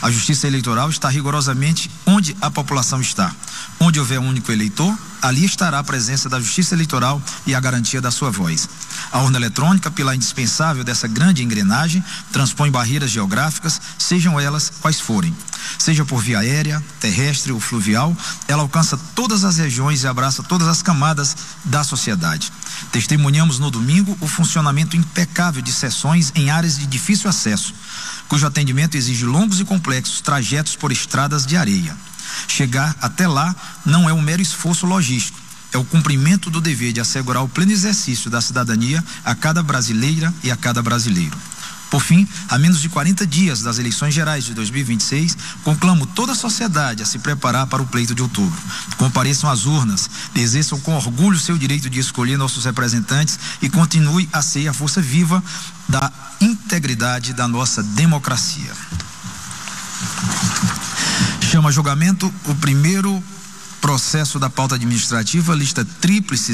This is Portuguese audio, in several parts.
A justiça eleitoral está rigorosamente onde a população está. Onde houver um único eleitor, ali estará a presença da justiça eleitoral e a garantia da sua voz. A urna eletrônica, pilar indispensável dessa grande engrenagem, transpõe barreiras geográficas, sejam elas quais forem. Seja por via aérea, terrestre ou fluvial, ela alcança todas as regiões e abraça todas as camadas da sociedade. Testemunhamos no domingo o funcionamento impecável de sessões em áreas de difícil acesso, cujo atendimento exige longos e complexos trajetos por estradas de areia. Chegar até lá não é um mero esforço logístico, é o cumprimento do dever de assegurar o pleno exercício da cidadania a cada brasileira e a cada brasileiro. Por fim, a menos de 40 dias das eleições gerais de 2026, conclamo toda a sociedade a se preparar para o pleito de outubro. Compareçam às urnas, exerçam com orgulho seu direito de escolher nossos representantes e continue a ser a força viva da integridade da nossa democracia. Chama a julgamento o primeiro processo da pauta administrativa, lista tríplice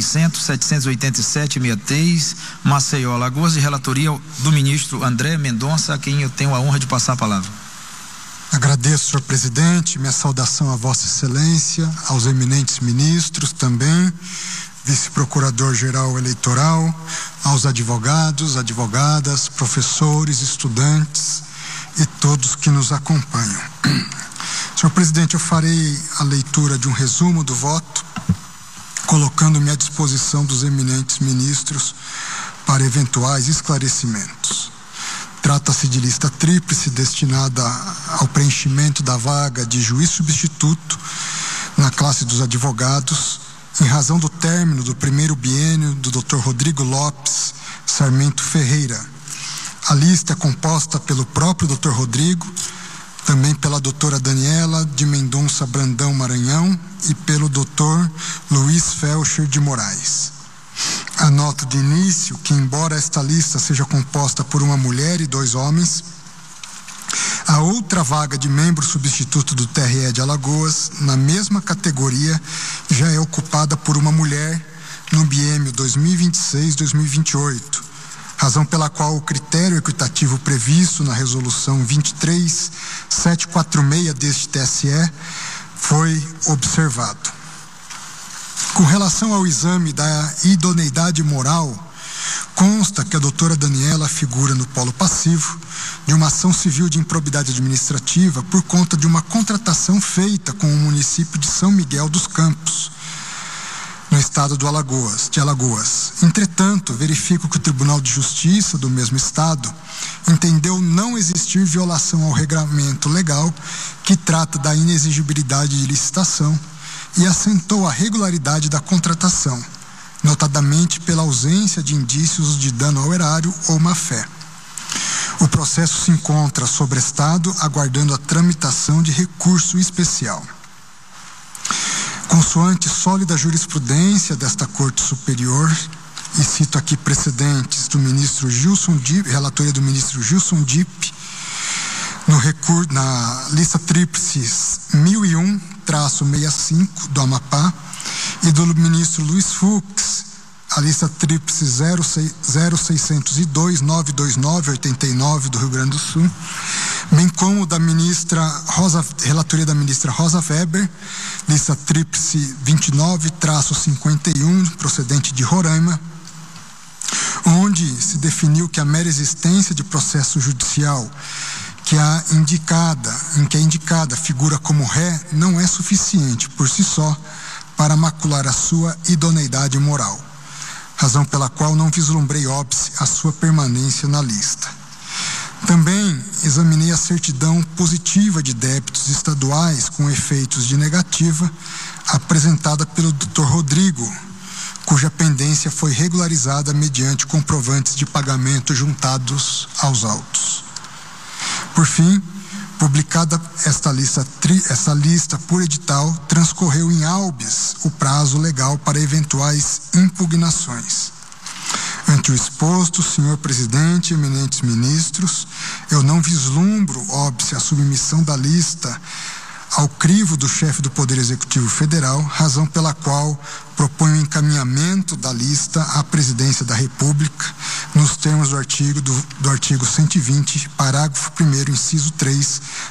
0600-787-63, Maceió, Alagoas, de relatoria do ministro André Mendonça, a quem eu tenho a honra de passar a palavra. Agradeço, senhor presidente, minha saudação a vossa excelência, aos eminentes ministros também, vice-procurador-geral eleitoral, aos advogados, advogadas, professores, estudantes e todos que nos acompanham. Senhor presidente, eu farei a leitura de um resumo do voto, colocando-me à disposição dos eminentes ministros para eventuais esclarecimentos. Trata-se de lista tríplice destinada ao preenchimento da vaga de juiz substituto na classe dos advogados, em razão do término do primeiro biênio do Dr. Rodrigo Lopes Sarmento Ferreira. A lista é composta pelo próprio Dr. Rodrigo, também pela doutora Daniela de Mendonça Brandão Maranhão e pelo doutor Luiz Felcher de Moraes. Anoto de início que, embora esta lista seja composta por uma mulher e 2 homens, a outra vaga de membro substituto do TRE de Alagoas, na mesma categoria, já é ocupada por uma mulher no biênio 2026-2028. Razão pela qual o critério equitativo previsto na resolução 23746 deste TSE foi observado. Com relação ao exame da idoneidade moral, consta que a doutora Daniela figura no polo passivo de uma ação civil de improbidade administrativa por conta de uma contratação feita com o município de São Miguel dos Campos, no estado de Alagoas. Entretanto, verifico que o Tribunal de Justiça do mesmo estado entendeu não existir violação ao regramento legal que trata da inexigibilidade de licitação e assentou a regularidade da contratação, notadamente pela ausência de indícios de dano ao erário ou má-fé. O processo se encontra sobrestado, aguardando a tramitação de recurso especial. Consoante sólida jurisprudência desta Corte Superior, e cito aqui precedentes do ministro Gilson Dipp, relatoria do ministro Gilson Dipp, na lista tríplice 1001-65 do Amapá, e do ministro Luiz Fux, a lista tríplice 0602-929-89 do Rio Grande do Sul, bem como da relatoria da ministra Rosa Weber, lista tríplice 29-51, procedente de Roraima, onde se definiu que a mera existência de processo judicial em que a indicada figura como ré não é suficiente por si só para macular a sua idoneidade moral, razão pela qual não vislumbrei óbice a sua permanência na lista. Também examinei a certidão positiva de débitos estaduais com efeitos de negativa apresentada pelo Dr. Rodrigo, cuja pendência foi regularizada mediante comprovantes de pagamento juntados aos autos. Por fim, publicada esta lista por edital, transcorreu em habeas o prazo legal para eventuais impugnações. Ante o exposto, senhor presidente e eminentes ministros, eu não vislumbro óbice a submissão da lista ao crivo do chefe do Poder Executivo Federal, razão pela qual proponho o encaminhamento da lista à Presidência da República, nos termos do artigo 120, parágrafo 1º, inciso 3,